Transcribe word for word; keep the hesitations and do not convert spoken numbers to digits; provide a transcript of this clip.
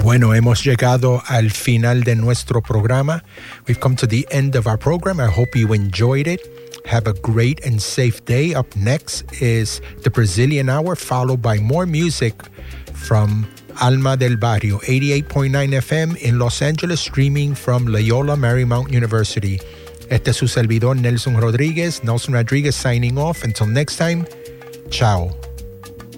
Bueno, hemos llegado al final de nuestro programa. We've come to the end of our program. I hope you enjoyed it. Have a great and safe day. Up next is the Brazilian Hour, followed by more music from Alma del Barrio, eighty-eight point nine F M in Los Angeles, streaming from Loyola Marymount University. Este es su servidor, Nelson Rodriguez. Nelson Rodriguez signing off. Until next time, ciao.